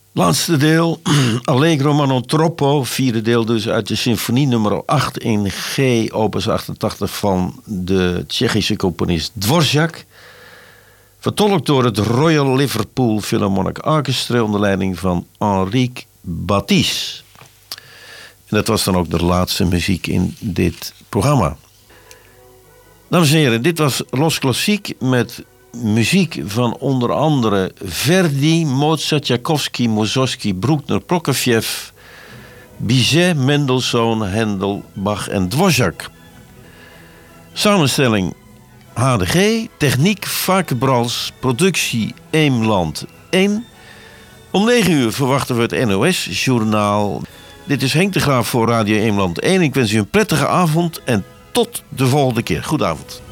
Laatste deel, Allegro ma non troppo, vierde deel dus uit de symfonie nummer 8 in G, opus 88 van de Tsjechische componist Dvořák. Vertolkt door het Royal Liverpool Philharmonic Orchestra onder leiding van Henrique Batisse. En dat was dan ook de laatste muziek in dit programma. Dames en heren, dit was Los Klassiek met muziek van onder andere Verdi, Mozart, Tchaikovsky, Mussorgsky, Bruckner, Prokofjev, Bizet, Mendelssohn, Händel, Bach en Dvořák. Samenstelling HDG, techniek Varkenbrals, productie Eemland 1. Om 9 uur verwachten we het NOS-journaal. Dit is Henk de Graaf voor Radio Eemland 1. Ik wens u een prettige avond en tot de volgende keer. Goedenavond.